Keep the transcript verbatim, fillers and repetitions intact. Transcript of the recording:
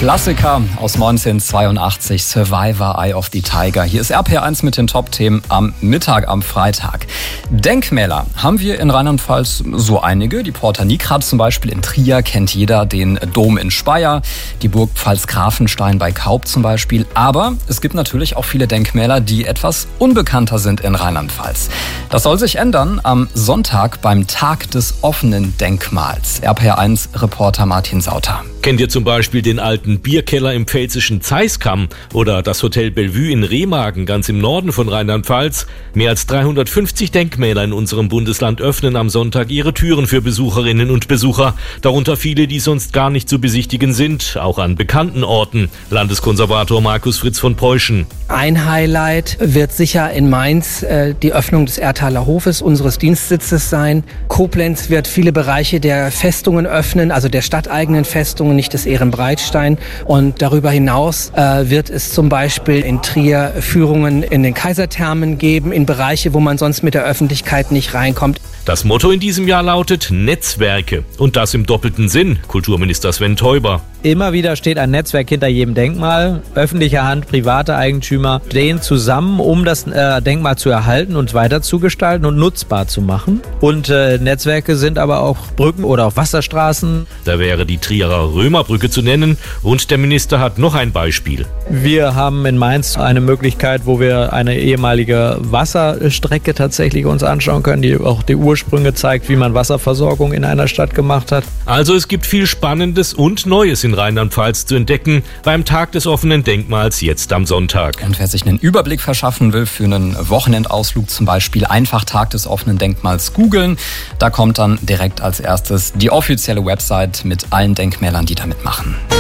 Klassiker aus neunzehnhundertzweiundachtzig, Survivor, Eye of the Tiger. Hier ist R P R eins mit den Top-Themen am Mittag, am Freitag. Denkmäler haben wir in Rheinland-Pfalz so einige. Die Porta Nigra zum Beispiel in Trier kennt jeder, den Dom in Speyer, die Burg Pfalz-Grafenstein bei Kaup zum Beispiel. Aber es gibt natürlich auch viele Denkmäler, die etwas unbekannter sind in Rheinland-Pfalz. Das soll sich ändern am Sonntag beim Tag des offenen Denkmals. R P R eins-Reporter Martin Sauter. Kennt ihr zum Beispiel den alten Bierkeller im pfälzischen Zeiskam oder das Hotel Bellevue in Remagen, ganz im Norden von Rheinland-Pfalz? Mehr als dreihundertfünfzig Denkmäler in unserem Bundesland öffnen am Sonntag ihre Türen für Besucherinnen und Besucher. Darunter viele, die sonst gar nicht zu besichtigen sind, auch an bekannten Orten. Landeskonservator Markus Fritz von Preußen. Ein Highlight wird sicher in Mainz äh, die Öffnung des Erthaler Hofes, unseres Dienstsitzes sein. Koblenz wird viele Bereiche der Festungen öffnen, also der stadteigenen Festungen, nicht des Ehrenbreitstein. Und darüber hinaus äh, wird es zum Beispiel in Trier Führungen in den Kaiserthermen geben, in Bereiche, wo man sonst mit der Öffentlichkeit nicht reinkommt. Das Motto in diesem Jahr lautet Netzwerke. Und das im doppelten Sinn, Kulturminister Sven Teuber. Immer wieder steht ein Netzwerk hinter jedem Denkmal. Öffentliche Hand, private Eigentümer stehen zusammen, um das äh, Denkmal zu erhalten und weiter zu gestalten und nutzbar zu machen. Und äh, Netzwerke sind aber auch Brücken oder auch Wasserstraßen. Da wäre die Trierer Römerbrücke zu nennen. Und der Minister hat noch ein Beispiel. Wir haben in Mainz eine Möglichkeit, wo wir eine ehemalige Wasserstrecke tatsächlich uns anschauen können, die auch die Ursprünge zeigt, wie man Wasserversorgung in einer Stadt gemacht hat. Also es gibt viel Spannendes und Neues in Rheinland-Pfalz zu entdecken beim Tag des offenen Denkmals jetzt am Sonntag. Und wer sich einen Überblick verschaffen will für einen Wochenendausflug zum Beispiel, einfach Tag des offenen Denkmals googeln. Da kommt dann direkt als erstes die offizielle Website mit allen Denkmälern, die da mitmachen.